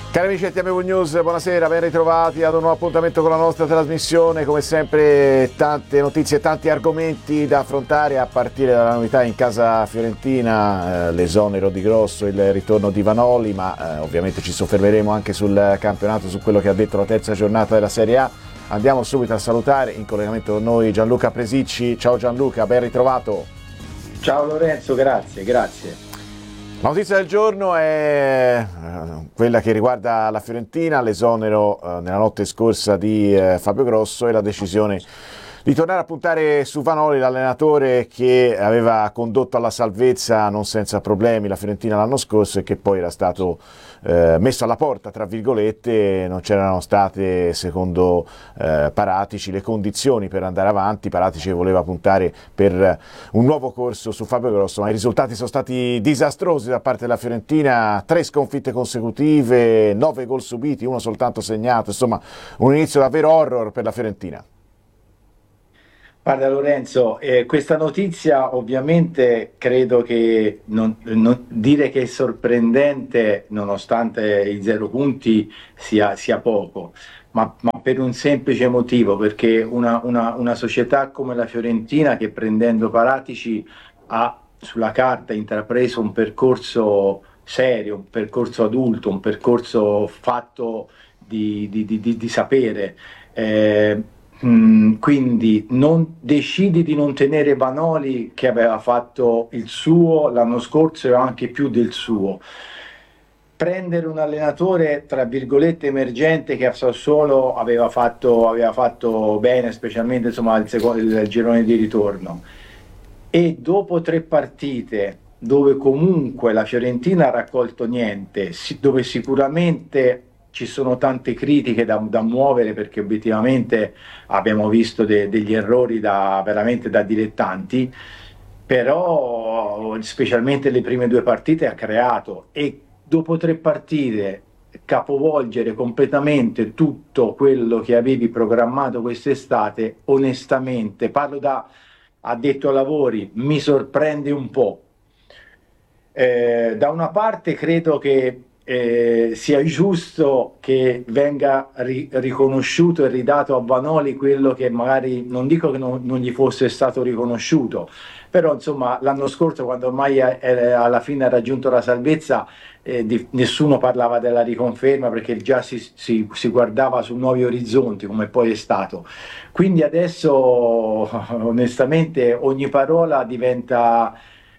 Cari amici di TMV News, buonasera, ben ritrovati ad un nuovo appuntamento con la nostra trasmissione. Come sempre tante notizie, tanti argomenti da affrontare, a partire dalla novità in casa fiorentina, l'esonero di Grosso, il ritorno di Vanoli, ma ovviamente ci soffermeremo anche sul campionato, su quello che ha detto la terza giornata della Serie A. Andiamo subito a salutare, in collegamento con noi, Gianluca Presicci. Ciao Gianluca, ben ritrovato. Ciao Lorenzo, grazie. La notizia del giorno è quella che riguarda la Fiorentina, l'esonero nella notte scorsa di Fabio Grosso e la decisione di tornare a puntare su Vanoli, l'allenatore che aveva condotto alla salvezza non senza problemi la Fiorentina l'anno scorso e che poi era stato messo alla porta, tra virgolette. Non c'erano state, secondo Paratici, le condizioni per andare avanti. Paratici voleva puntare per un nuovo corso su Fabio Grosso, ma i risultati sono stati disastrosi da parte della Fiorentina: 3 sconfitte consecutive, 9 gol subiti, uno soltanto segnato, insomma un inizio davvero horror per la Fiorentina. Guarda Lorenzo, questa notizia ovviamente credo che dire che è sorprendente nonostante i 0 punti sia poco, ma per un semplice motivo, perché una società come la Fiorentina, che prendendo Paratici ha sulla carta intrapreso un percorso serio, un percorso adulto, un percorso fatto di sapere. Quindi decidi di non tenere Vanoli, che aveva fatto il suo l'anno scorso e anche più del suo. Prendere un allenatore tra virgolette emergente che a Sassuolo aveva fatto bene, specialmente insomma il girone di ritorno, e dopo 3 partite dove comunque la Fiorentina ha raccolto niente, dove sicuramente ci sono tante critiche da muovere, perché obiettivamente abbiamo visto degli errori veramente da dilettanti, però specialmente le prime 2 partite ha creato, e dopo 3 partite capovolgere completamente tutto quello che avevi programmato quest'estate, onestamente, parlo da addetto ai lavori, mi sorprende un po'. Da una parte credo che sia giusto che venga riconosciuto e ridato a Vanoli quello che magari, non dico che non gli fosse stato riconosciuto, però insomma l'anno scorso, quando ormai alla fine ha raggiunto la salvezza, nessuno parlava della riconferma, perché già si guardava su nuovi orizzonti, come poi è stato. Quindi adesso onestamente ogni parola diventa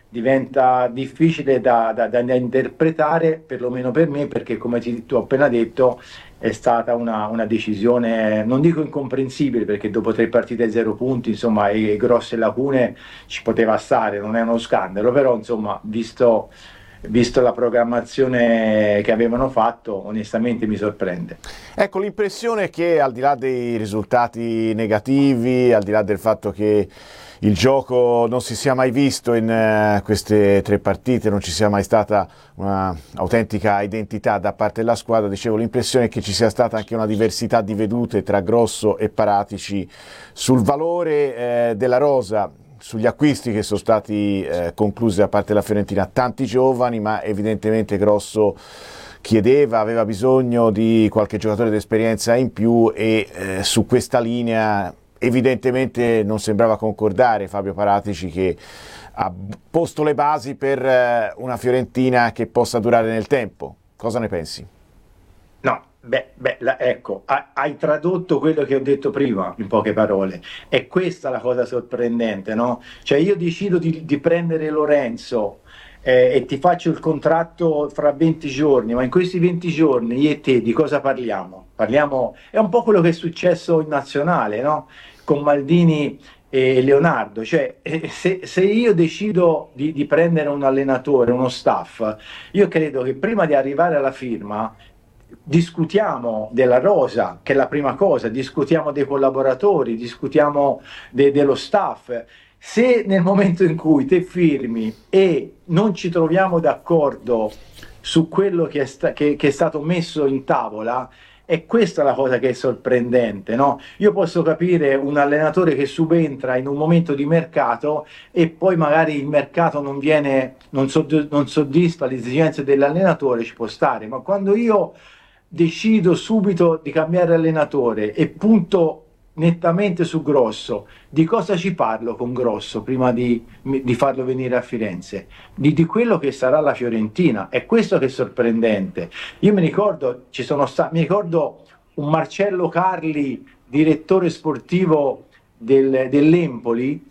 difficile da interpretare, perlomeno per me, perché come tu ho appena detto è stata una decisione, non dico incomprensibile, perché dopo 3 partite e 0 punti, insomma, e grosse lacune ci poteva stare, non è uno scandalo, però insomma, visto la programmazione che avevano fatto, onestamente mi sorprende. Ecco, l'impressione è che, al di là dei risultati negativi, al di là del fatto che il gioco non si sia mai visto in queste 3 partite, non ci sia mai stata un'autentica identità da parte della squadra, dicevo, l'impressione è che ci sia stata anche una diversità di vedute tra Grosso e Paratici sul valore della rosa, sugli acquisti che sono stati conclusi da parte della Fiorentina. Tanti giovani, ma evidentemente Grosso aveva bisogno di qualche giocatore di esperienza in più, e su questa linea evidentemente non sembrava concordare Fabio Paratici, che ha posto le basi per una Fiorentina che possa durare nel tempo. Cosa ne pensi? No, ecco, hai tradotto quello che ho detto prima in poche parole. È questa la cosa sorprendente, no? Cioè io decido di prendere Lorenzo e ti faccio il contratto fra 20 giorni, ma in questi 20 giorni io e te di cosa parliamo? È un po' quello che è successo in nazionale, no? Con Maldini e Leonardo. Cioè, se io decido di prendere un allenatore, uno staff, io credo che prima di arrivare alla firma discutiamo della rosa, che è la prima cosa, discutiamo dei collaboratori, discutiamo dello staff. Se nel momento in cui te firmi e non ci troviamo d'accordo su quello che è stato messo in tavola, è questa la cosa che è sorprendente, no? Io posso capire un allenatore che subentra in un momento di mercato e poi magari il mercato non soddisfa le esigenze dell'allenatore, ci può stare, ma quando io decido subito di cambiare allenatore e punto nettamente su Grosso, di cosa ci parlo con Grosso prima di farlo venire a Firenze? Di quello che sarà la Fiorentina. È questo che è sorprendente. Io mi ricordo un Marcello Carli, direttore sportivo dell'Empoli,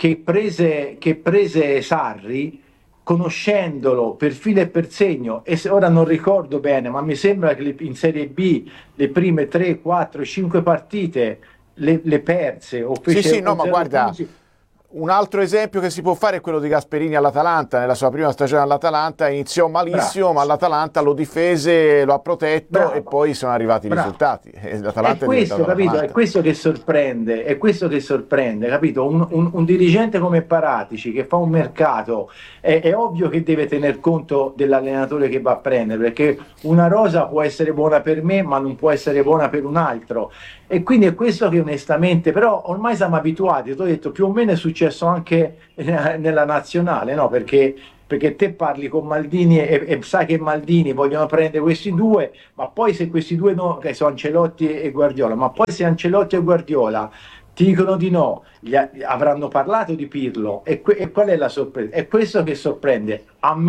che prese Sarri conoscendolo per filo e per segno, e ora non ricordo bene, ma mi sembra che in Serie B le prime 3, 4, 5 partite le perse o Sì, fece sì, no, ma 0 guarda, punti. un altro esempio che si può fare è quello di Gasperini all'Atalanta. Nella sua prima stagione all'Atalanta iniziò malissimo, Bravo, ma l'Atalanta lo difese, lo ha protetto e bravo, poi sono arrivati i bravo. risultati. E È l'Atalanta è diventato questo, capito? È l'Atalanta. questo che sorprende, è questo che sorprende, capito? Un dirigente come Paratici che fa un mercato, è ovvio che deve tener conto dell'allenatore che va a prendere, perché una rosa può essere buona per me, ma non può essere buona per un altro. E quindi è questo che onestamente, però ormai siamo abituati, ti ho detto, più o meno è successo anche nella nazionale, no? Perché te parli con Maldini e sai che Maldini vogliono prendere questi due, ma poi se questi due no, che sono Ancelotti e Guardiola, ma poi se Ancelotti e Guardiola ti dicono di no, avranno parlato di Pirlo, e qual è la sorpresa? È questo che sorprende,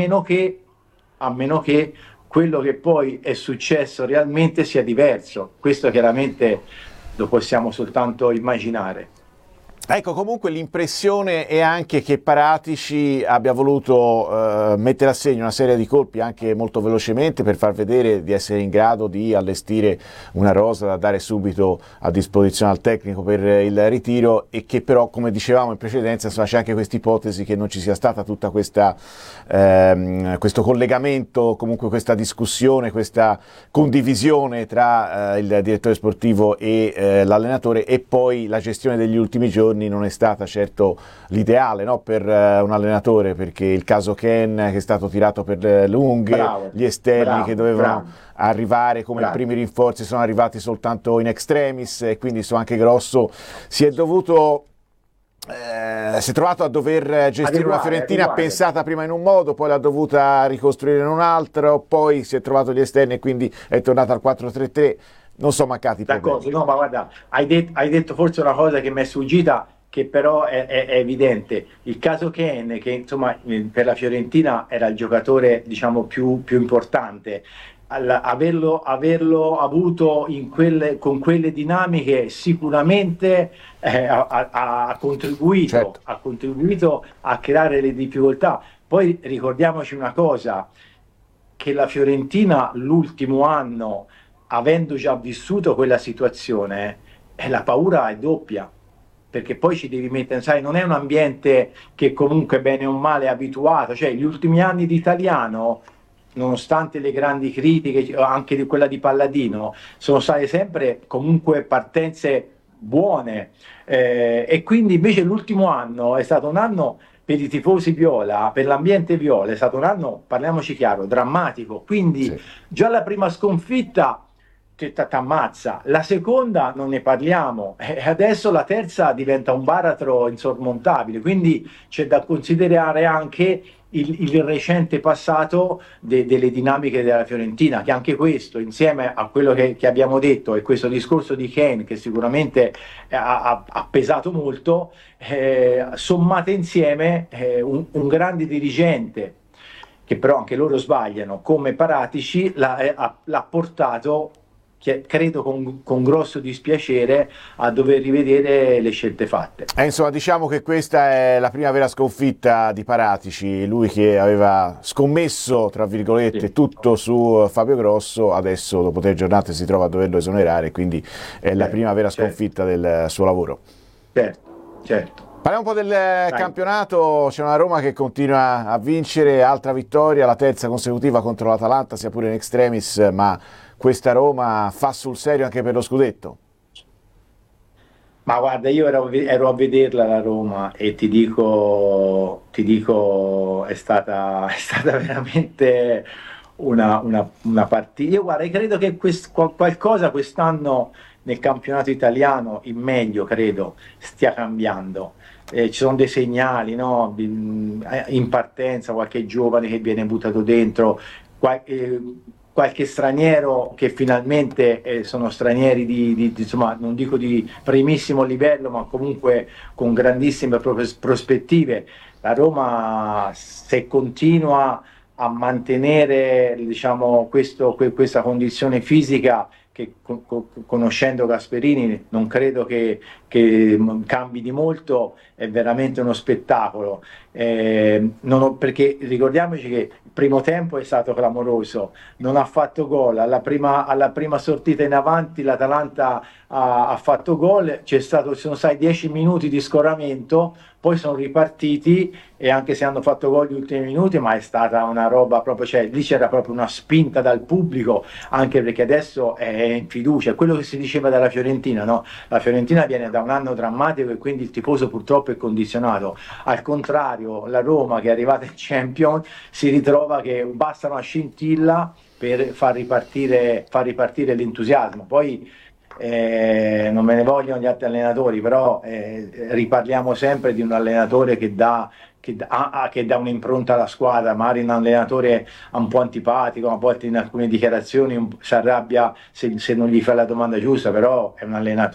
a meno che quello che poi è successo realmente sia diverso. Questo chiaramente lo possiamo soltanto immaginare. Ecco, comunque l'impressione è anche che Paratici abbia voluto mettere a segno una serie di colpi anche molto velocemente per far vedere di essere in grado di allestire una rosa da dare subito a disposizione al tecnico per il ritiro, e che però, come dicevamo in precedenza, insomma, c'è anche questa ipotesi che non ci sia stata tutta questo collegamento, comunque questa discussione, questa condivisione tra il direttore sportivo e l'allenatore, e poi la gestione degli ultimi giorni non è stata certo l'ideale, no, per un allenatore, perché il caso Ken che è stato tirato per le lunghe, Bravo, gli esterni che bravo, dovevano bravo, arrivare come bravo. primi rinforzi sono arrivati soltanto in extremis, e quindi anche Grosso si è dovuto si è trovato a dover gestire una Fiorentina Adeguare. pensata prima in un modo, poi l'ha dovuta ricostruire in un altro, poi si è trovato gli esterni e quindi è tornato al 4-3-3. Non sono mancati i problemi. D'accordo, no, ma guarda, hai detto forse una cosa che mi è sfuggita, che però è evidente. Il caso Ken, che insomma per la Fiorentina era il giocatore, diciamo, più importante, averlo avuto con quelle dinamiche sicuramente Certo. ha contribuito a creare le difficoltà. Poi ricordiamoci una cosa, che la Fiorentina l'ultimo anno, avendo già vissuto quella situazione, la paura è doppia, perché poi ci devi mettere, sai, non è un ambiente che comunque bene o male è abituato, cioè gli ultimi anni di Italiano, nonostante le grandi critiche, anche di quella di Palladino, sono state sempre comunque partenze buone, e quindi invece l'ultimo anno è stato un anno per i tifosi viola, per l'ambiente viola, è stato un anno, parliamoci chiaro, drammatico, quindi Sì. già la prima sconfitta ti ammazza, la seconda non ne parliamo, e adesso la terza diventa un baratro insormontabile, quindi c'è da considerare anche il recente passato delle dinamiche della Fiorentina, che anche questo, insieme a quello che abbiamo detto, e questo discorso di Kane, che sicuramente ha pesato molto, sommate insieme, un grande dirigente, che però anche loro sbagliano, come Paratici, l'ha portato, credo con grosso dispiacere, a dover rivedere le scelte fatte. Insomma, diciamo che questa è la prima vera sconfitta di Paratici, lui che aveva scommesso, tra virgolette, Sì. tutto su Fabio Grosso, adesso dopo 3 giornate si trova a doverlo esonerare, quindi è la prima vera Certo, sconfitta del suo lavoro. certo, certo. Parliamo un po' del Dai. campionato, c'è una Roma che continua a vincere, altra vittoria, la terza consecutiva contro l'Atalanta, sia pure in extremis, ma questa Roma fa sul serio anche per lo scudetto. Ma guarda, io ero a vederla la Roma, e ti dico, è stata veramente una partita. Io guarda, io credo che qualcosa quest'anno nel campionato italiano, in meglio, credo, stia cambiando. Ci sono dei segnali, no? In partenza, qualche giovane che viene buttato dentro, qualche straniero che finalmente sono stranieri insomma, non dico di primissimo livello, ma comunque con grandissime prospettive. La Roma, se continua a mantenere, diciamo, questa condizione fisica, che conoscendo Gasperini non credo che cambi di molto, è veramente uno spettacolo. Perché ricordiamoci che il primo tempo è stato clamoroso, non ha fatto gol, alla prima sortita in avanti l'Atalanta ha fatto gol, ci sono stati 10 minuti di scoramento, poi sono ripartiti, e anche se hanno fatto gol gli ultimi minuti, ma è stata una roba proprio, cioè lì c'era proprio una spinta dal pubblico, anche perché adesso è in fiducia, è quello che si diceva della Fiorentina, no? La Fiorentina viene da un anno drammatico e quindi il tifoso purtroppo è condizionato. Al contrario, la Roma, che è arrivata in Champions, si ritrova che basta una scintilla per far ripartire l'entusiasmo. Poi non me ne vogliono gli altri allenatori, però riparliamo sempre di un allenatore che dà un'impronta alla squadra, magari un allenatore un po' antipatico, a volte in alcune dichiarazioni si arrabbia se non gli fa la domanda giusta, però è un allenatore